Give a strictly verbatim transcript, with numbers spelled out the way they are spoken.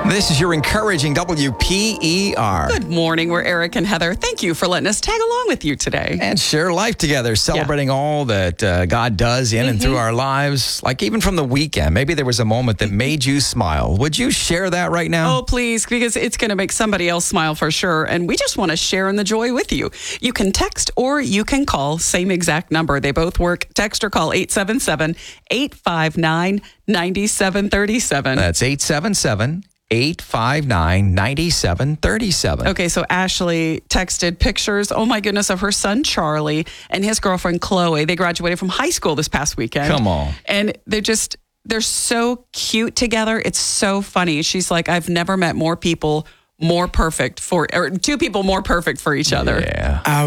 This is your encouraging W P E R. Good morning. We're Eric and Heather. Thank you for letting us tag along with you today. And share life together, celebrating yeah. all that uh, God does in mm-hmm. and through our lives. Like even from the weekend, maybe there was a moment that made you smile. Would you share that right now? Oh, please, because it's going to make somebody else smile for sure. And we just want to share in the joy with you. You can text or you can call, same exact number. They both work. Text or call eight seven seven, eight five nine, nine seven three seven. That's eight seven seven, eight five nine, nine seven three seven. Okay, so Ashley texted pictures, oh my goodness, of her son Charlie and his girlfriend Chloe. They graduated from high school this past weekend. Come on. And they're just, they're so cute together. It's so funny. She's like, I've never met more people more perfect for, or two people more perfect for each other. Yeah. I